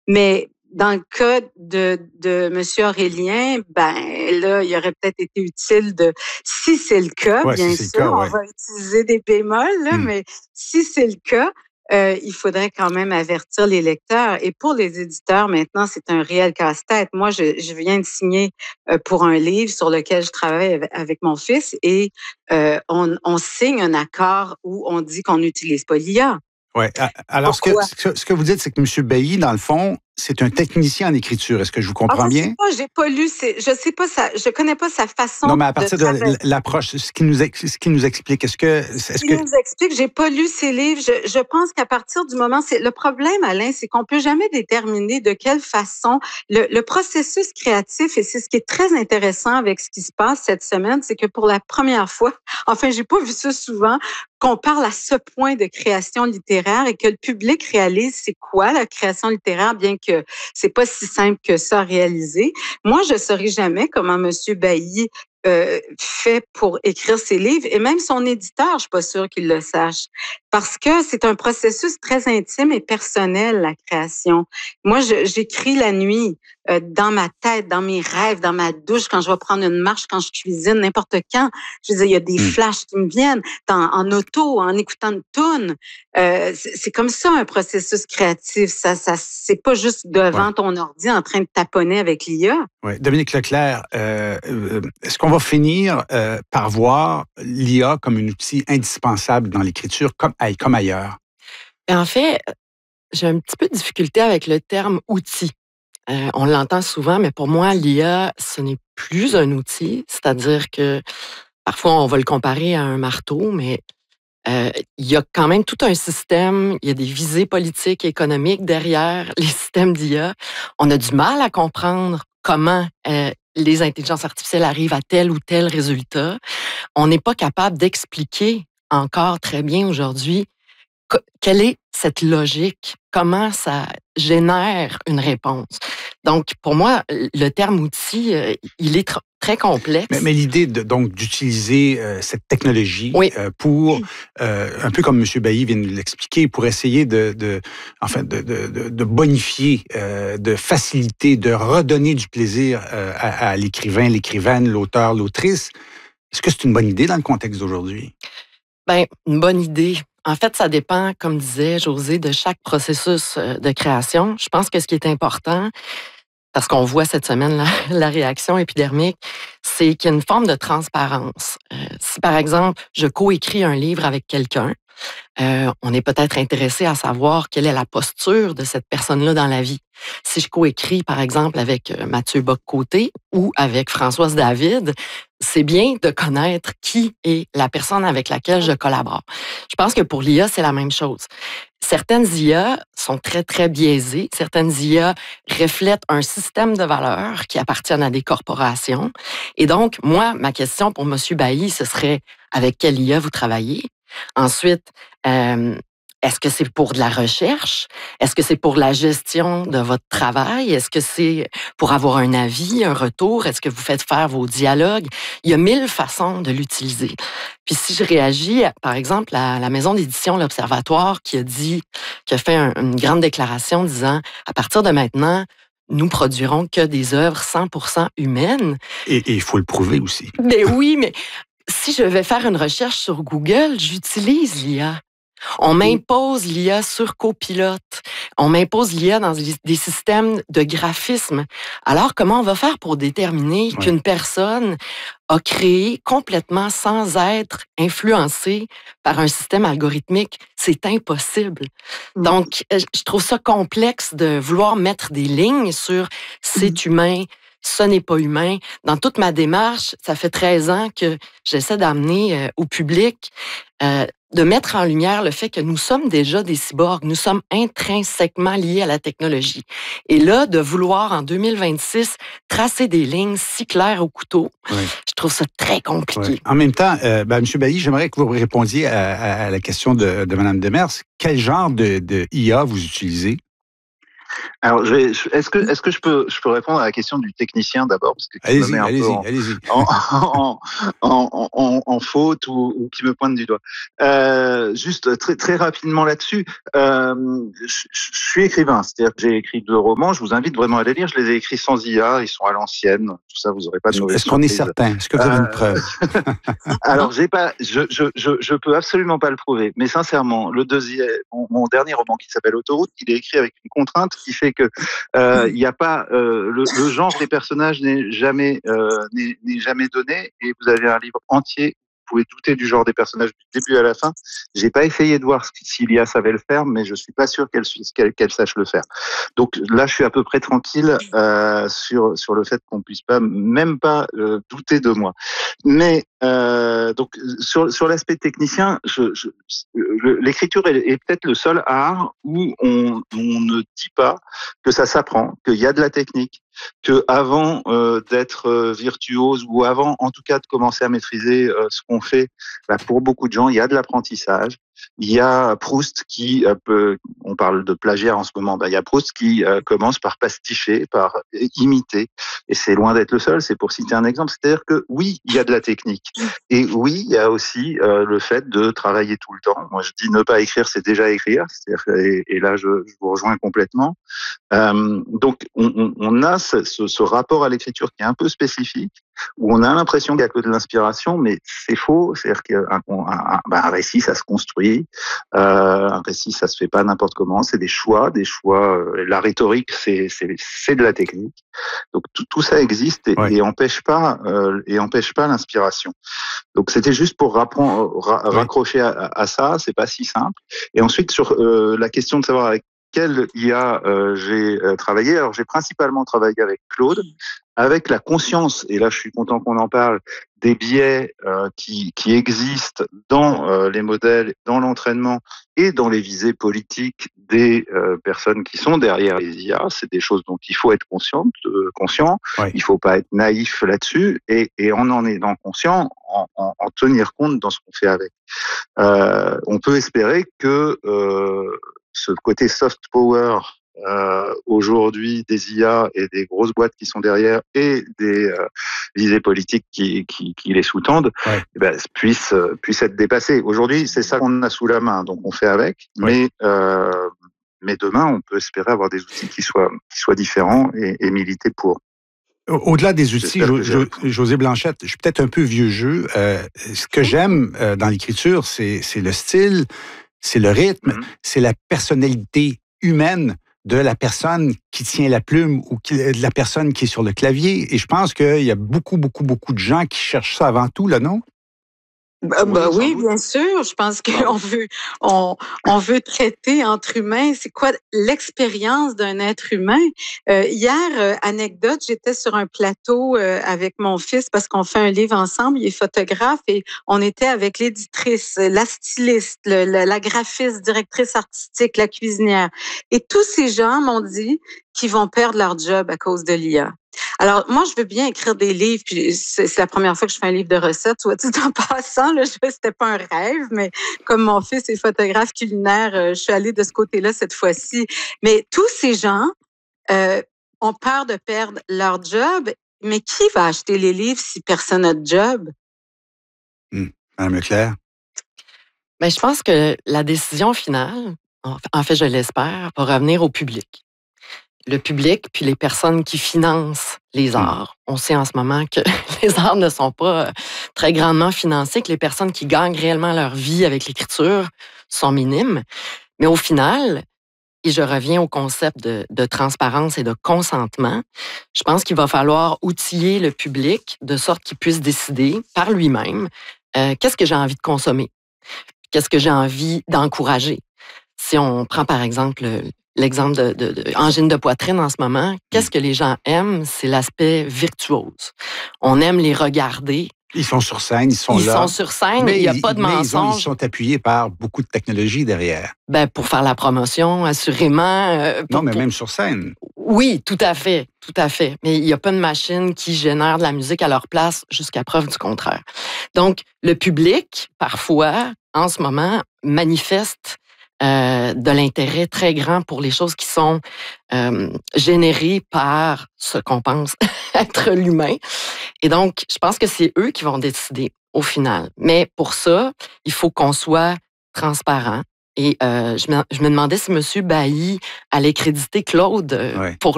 Mais dans le cas de Monsieur Aurélien, ben là, il aurait peut-être été utile si c'est le cas, Ouais, si bien c'est le sûr, cas, on ouais. va utiliser des bémols, là, Hmm. mais si c'est le cas, il faudrait quand même avertir les lecteurs. Et pour les éditeurs, maintenant, c'est un réel casse-tête. Moi, je viens de signer pour un livre sur lequel je travaille avec mon fils et on signe un accord où on dit qu'on n'utilise pas l'IA. Ouais. Alors, Pourquoi? ce que vous dites, c'est que M. Bailly, dans le fond, c'est un technicien en écriture. Est-ce que je vous Ah, comprends je sais bien? pas, j'ai pas lu, je sais pas je connais pas sa Non, façon mais à de partir de travailler. l'approche, ce qu'il nous explique, est-ce Il que... nous explique, j'ai pas lu ses livres. Je pense qu'à partir du moment, c'est le problème, Alain, c'est qu'on peut jamais déterminer de quelle façon le processus créatif, et c'est ce qui est très intéressant avec ce qui se passe cette semaine, c'est que pour la première fois, enfin, j'ai pas vu ça souvent, qu'on parle à ce point de création littéraire et que le public réalise c'est quoi la création littéraire, bien que c'est pas si simple que ça à réaliser. Moi, je saurais jamais comment Monsieur Bailly fait pour écrire ses livres et même son éditeur, je suis pas sûre qu'il le sache parce que c'est un processus très intime et personnel, la création. Moi, j'écris la nuit dans ma tête, dans mes rêves, dans ma douche, quand je vais prendre une marche, quand je cuisine, n'importe quand. Je veux dire, il y a des Hmm. flashs qui me viennent en auto, en écoutant une toune. C'est comme ça un processus créatif. C'est pas juste Ouais. devant ton ordi en train de taponner avec l'IA. Ouais. Dominique Leclerc, est-ce qu'on va finir par voir l'IA comme un outil indispensable dans l'écriture, comme ailleurs? Et en fait, j'ai un petit peu de difficulté avec le terme outil. On l'entend souvent, mais pour moi, l'IA, ce n'est plus un outil. C'est-à-dire que parfois, on va le comparer à un marteau, mais il y a quand même tout un système, il y a des visées politiques et économiques derrière les systèmes d'IA. On a du mal à comprendre comment les intelligences artificielles arrivent à tel ou tel résultat. On n'est pas capable d'expliquer encore très bien aujourd'hui quelle est cette logique, comment ça génère une réponse. Donc, pour moi, le terme outil, il est très complexe. Mais l'idée donc d'utiliser cette technologie Oui. Pour, un peu comme M. Bailly vient de l'expliquer, pour essayer de bonifier, de faciliter, de redonner du plaisir à l'écrivain, l'écrivaine, l'auteur, l'autrice. Est-ce que c'est une bonne idée dans le contexte d'aujourd'hui? Bien, une bonne idée. En fait, ça dépend, comme disait José, de chaque processus de création. Je pense que ce qui est important, parce qu'on voit cette semaine la réaction épidermique, c'est qu'il y a une forme de transparence. Si, par exemple, je coécris un livre avec quelqu'un, on est peut-être intéressé à savoir quelle est la posture de cette personne-là dans la vie. Si je coécris, par exemple, avec Mathieu Bock-Côté ou avec Françoise David, c'est bien de connaître qui est la personne avec laquelle je collabore. Je pense que pour l'IA, c'est la même chose. Certaines IA sont très, très biaisées. Certaines IA reflètent un système de valeurs qui appartiennent à des corporations. Et donc, moi, ma question pour M. Bailly, ce serait avec quelle IA vous travaillez? Ensuite, est-ce que c'est pour de la recherche? Est-ce que c'est pour la gestion de votre travail? Est-ce que c'est pour avoir un avis, un retour? Est-ce que vous faites faire vos dialogues? Il y a 1000 façons de l'utiliser. Puis si je réagis, par exemple, à la maison d'édition L'Observatoire qui a fait une grande déclaration disant, à partir de maintenant, nous produirons que des œuvres 100% humaines. Et il faut le prouver aussi. Mais oui, mais si je vais faire une recherche sur Google, j'utilise l'IA. On m'impose l'IA sur copilote. On m'impose l'IA dans des systèmes de graphisme. Alors, comment on va faire pour déterminer qu'une personne a créé complètement sans être influencée par un système algorithmique? C'est impossible. Donc, je trouve ça complexe de vouloir mettre des lignes sur c'est humain, ce n'est pas humain. Dans toute ma démarche, ça fait 13 ans que j'essaie d'amener au public de mettre en lumière le fait que nous sommes déjà des cyborgs, nous sommes intrinsèquement liés à la technologie. Et là, de vouloir en 2026 tracer des lignes si claires au couteau, je trouve ça très compliqué. En même temps, M. Bailly, j'aimerais que vous répondiez à la question de Mme Demers. Quel genre de IA vous utilisez? Alors, est-ce que je peux répondre à la question du technicien d'abord, parce que qui me met un peu en faute ou qui me pointe du doigt. Juste très rapidement là-dessus, je suis écrivain, c'est-à-dire que j'ai écrit 2 romans. Je vous invite vraiment à les lire. Je les ai écrits sans IA, ils sont à l'ancienne. Tout ça, vous n'aurez pas de mauvaise surprise. Est-ce qu'on est certain? Est-ce que vous avez une preuve? Alors, je peux absolument pas le prouver, mais sincèrement, mon dernier roman qui s'appelle Autoroute, il est écrit avec une contrainte qui fait que il n'y a pas le genre des personnages n'est jamais donné, et vous avez un livre entier. Vous pouvez douter du genre des personnages du début à la fin. J'ai pas essayé de voir si l'IA savait le faire, mais je suis pas sûr qu'elle sache le faire. Donc là, je suis à peu près tranquille sur le fait qu'on puisse même pas douter de moi. Mais donc sur l'aspect technicien, l'écriture est peut-être le seul art où on ne dit pas que ça s'apprend, qu'il y a de la technique, que avant d'être virtuose, ou avant en tout cas de commencer à maîtriser ce qu'on fait, pour beaucoup de gens, il y a de l'apprentissage. Il y a Proust qui on parle de plagiat en ce moment, il y a Proust qui commence par pasticher, par imiter, et c'est loin d'être le seul. C'est pour citer un exemple, c'est-à-dire que oui, il y a de la technique, et oui, il y a aussi le fait de travailler tout le temps. Moi, je dis ne pas écrire, c'est déjà écrire, c'est-à-dire, et là je vous rejoins complètement. Donc on a ce rapport à l'écriture qui est un peu spécifique, où on a l'impression qu'il n'y a que de l'inspiration, mais c'est faux. C'est-à-dire qu'un récit, ça se construit. Un récit, ça se fait pas n'importe comment. C'est des choix. La rhétorique, c'est de la technique. Donc tout ça existe et empêche pas l'inspiration. Donc c'était juste pour raccrocher à ça. C'est pas si simple. Et ensuite sur la question de savoir avec quelle IA j'ai travaillé. Alors j'ai principalement travaillé avec Claude, avec la conscience, et là je suis content qu'on en parle, des biais qui existent dans les modèles, dans l'entraînement et dans les visées politiques des personnes qui sont derrière les IA. C'est des choses dont il faut être conscient. Oui. Il faut pas être naïf là-dessus, et en étant conscient, en tenir compte dans ce qu'on fait avec. On peut espérer que ce côté soft power aujourd'hui des IA et des grosses boîtes qui sont derrière, et des visées politiques qui les sous-tendent, puisse être dépassé. Aujourd'hui, c'est ça qu'on a sous la main, donc on fait avec. Mais demain, on peut espérer avoir des outils qui soient différents et militer pour. Au-delà des outils, José Blanchette, je suis peut-être un peu vieux jeu. Ce que j'aime dans l'écriture, c'est le style, c'est le rythme, c'est la personnalité humaine de la personne qui tient la plume ou de la personne qui est sur le clavier. Et je pense qu'il y a beaucoup de gens qui cherchent ça avant tout, là, non? Oui, bien sûr. Je pense qu'on veut traiter entre humains. C'est quoi l'expérience d'un être humain? Hier, anecdote, j'étais sur un plateau avec mon fils parce qu'on fait un livre ensemble. Il est photographe et on était avec l'éditrice, la styliste, la graphiste, directrice artistique, la cuisinière. Et tous ces gens m'ont dit qu'ils vont perdre leur job à cause de l'IA. Alors, moi, je veux bien écrire des livres, puis c'est la première fois que je fais un livre de recettes, soit tout en passant, là, c'était pas un rêve, mais comme mon fils est photographe culinaire, je suis allée de ce côté-là cette fois-ci. Mais tous ces gens ont peur de perdre leur job, mais qui va acheter les livres si personne n'a de job? Madame Leclerc? Bien, je pense que la décision finale, en fait, je l'espère, va revenir au public. Le public, puis les personnes qui financent les arts. On sait en ce moment que les arts ne sont pas très grandement financés, que les personnes qui gagnent réellement leur vie avec l'écriture sont minimes. Mais au final, et je reviens au concept de transparence et de consentement, je pense qu'il va falloir outiller le public de sorte qu'il puisse décider par lui-même qu'est-ce que j'ai envie de consommer, qu'est-ce que j'ai envie d'encourager. Si on prend par exemple l'exemple de angine de poitrine en ce moment, qu'est-ce que les gens aiment? C'est l'aspect virtuose. On aime les regarder. Ils sont sur scène, ils sont là. Ils sont sur scène, il n'y a pas de mensonge. Ils sont appuyés par beaucoup de technologie derrière. Ben, pour faire la promotion, assurément. Même sur scène. Oui, tout à fait. Mais il n'y a pas de machine qui génère de la musique à leur place jusqu'à preuve du contraire. Donc, le public, parfois, en ce moment, manifeste de l'intérêt très grand pour les choses qui sont générées par ce qu'on pense être l'humain. Et donc, je pense que c'est eux qui vont décider au final. Mais pour ça, il faut qu'on soit transparent. Et je me demandais si M. Bailly allait créditer Claude pour